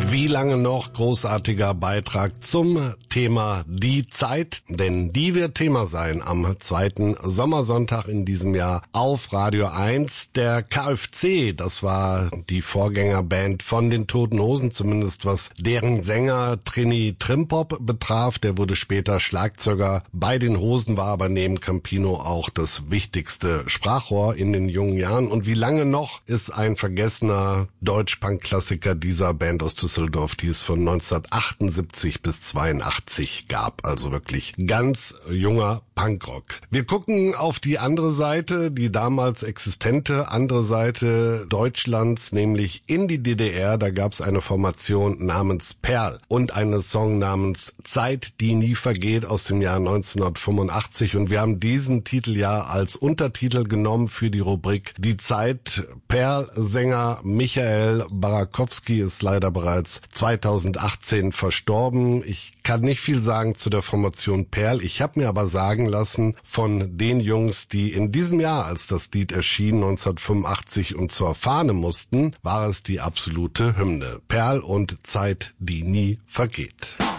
Wie lange noch? Großartiger Beitrag zum Thema Die Zeit, denn die wird Thema sein am zweiten Sommersonntag in diesem Jahr auf Radio 1. Der KFC, das war die Vorgängerband von den Toten Hosen, zumindest was deren Sänger Trini Trimpop betraf. Der wurde später Schlagzeuger bei den Hosen, war aber neben Campino auch das wichtigste Sprachrohr in den jungen Jahren. Und wie lange noch ist ein vergessener Deutsch-Punk-Klassiker dieser Band aus Düsseldorf, die es von 1978 bis 82 gab. Also wirklich ganz junger Punkrock. Wir gucken auf die andere Seite, die damals existente andere Seite Deutschlands, nämlich in die DDR. Da gab es eine Formation namens Perl und einen Song namens Zeit, die nie vergeht aus dem Jahr 1985. Und wir haben diesen Titel ja als Untertitel genommen für die Rubrik Die Zeit. Perl-Sänger Michael Barakowski ist leider bereits 2018 verstorben. Ich kann nicht viel sagen zu der Formation Perl. Ich habe mir aber sagen lassen von den Jungs, die in diesem Jahr, als das Lied erschien, 1985 und zur Fahne mussten, war es die absolute Hymne. Perl und Zeit, die nie vergeht.